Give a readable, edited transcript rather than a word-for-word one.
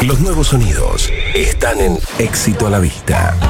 Los nuevos sonidos están en Éxito a la Vista.